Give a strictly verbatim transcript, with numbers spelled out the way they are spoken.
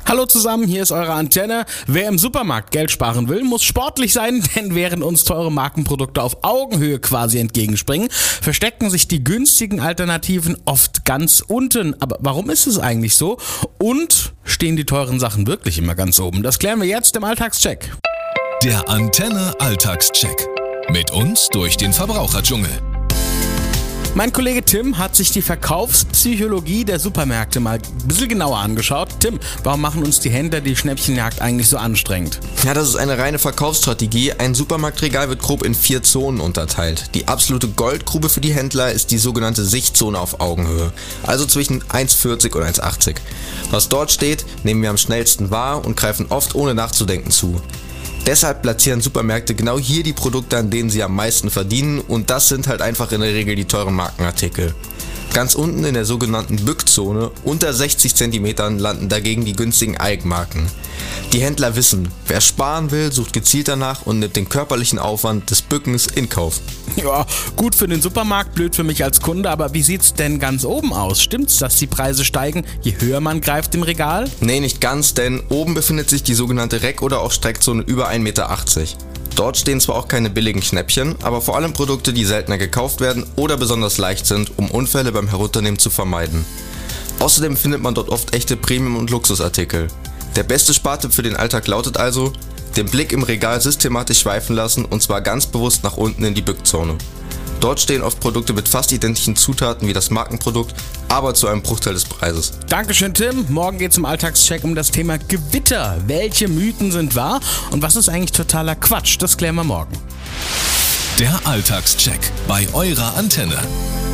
Hallo zusammen, hier ist eure Antenne. Wer im Supermarkt Geld sparen will, muss sportlich sein, denn während uns teure Markenprodukte auf Augenhöhe quasi entgegenspringen, verstecken sich die günstigen Alternativen oft ganz unten. Aber warum ist es eigentlich so? Und stehen die teuren Sachen wirklich immer ganz oben? Das klären wir jetzt im Alltagscheck. Der Antenne Alltagscheck. Mit uns durch den Verbraucherdschungel. Mein Kollege Tim hat sich die Verkaufspsychologie der Supermärkte mal ein bisschen genauer angeschaut. Tim, warum machen uns die Händler die Schnäppchenjagd eigentlich so anstrengend? Ja, das ist eine reine Verkaufsstrategie. Ein Supermarktregal wird grob in vier Zonen unterteilt. Die absolute Goldgrube für die Händler ist die sogenannte Sichtzone auf Augenhöhe, also zwischen eins vierzig und eins achtzig. Was dort steht, nehmen wir am schnellsten wahr und greifen oft ohne nachzudenken zu. Deshalb platzieren Supermärkte genau hier die Produkte, an denen sie am meisten verdienen, und das sind halt einfach in der Regel die teuren Markenartikel. Ganz unten in der sogenannten Bückzone, unter sechzig Zentimetern, landen dagegen die günstigen Eigenmarken. Die Händler wissen, wer sparen will, sucht gezielt danach und nimmt den körperlichen Aufwand des Bückens in Kauf. Ja, gut für den Supermarkt, blöd für mich als Kunde, aber wie sieht's denn ganz oben aus? Stimmt's, dass die Preise steigen, je höher man greift im Regal? Nee, nicht ganz, denn oben befindet sich die sogenannte Reck- oder auch Streckzone über ein Meter achtzig. Dort stehen zwar auch keine billigen Schnäppchen, aber vor allem Produkte, die seltener gekauft werden oder besonders leicht sind, um Unfälle beim Herunternehmen zu vermeiden. Außerdem findet man dort oft echte Premium- und Luxusartikel. Der beste Spartipp für den Alltag lautet also, den Blick im Regal systematisch schweifen lassen, und zwar ganz bewusst nach unten in die Bückzone. Dort stehen oft Produkte mit fast identischen Zutaten wie das Markenprodukt, aber zu einem Bruchteil des Preises. Dankeschön, Tim. Morgen geht's im Alltagscheck um das Thema Gewitter. Welche Mythen sind wahr und was ist eigentlich totaler Quatsch? Das klären wir morgen. Der Alltagscheck bei eurer Antenne.